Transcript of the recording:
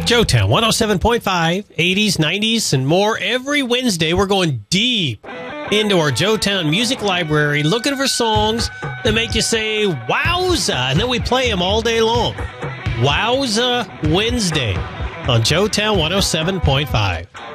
Joetown 107.5, 80s, 90s, and more. Every Wednesday, we're going deep into our Joetown music library, looking for songs that make you say, wowza, and then we play them all day long. Wowza Wednesday on Joetown 107.5.